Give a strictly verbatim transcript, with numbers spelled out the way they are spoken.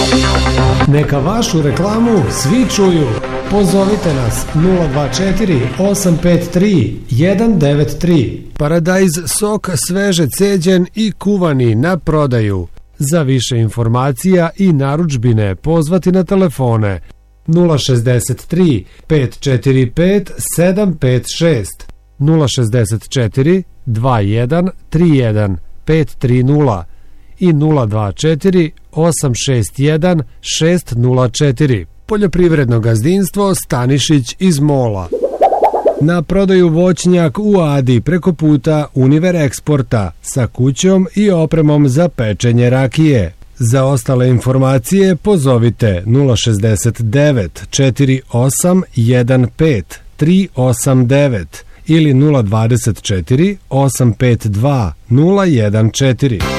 Neka vašu reklamu svi čuju. Pozovite nas nula dva četiri osam pet tri jedan devet tri. Paradajz sok sveže ceđen i kuvani na prodaju. Za više informacija i narudžbine pozvati na telefone nula šezdeset tri pet četiri pet sedam pet šest, nula šezdeset četiri dva jedan tri jedan pet tri nula i nula dva četiri osam šest jedan šest nula četiri. Poljoprivredno gazdinstvo Stanišić iz Mola. Na prodaju voćnjak u Adi preko puta Univer Eksporta sa kućom i opremom za pečenje rakije. Za ostale informacije pozovite nula šezdeset devet četiri osam jedan pet tri osam devet ili nula dvadeset četiri osam pet dva nula jedan četiri.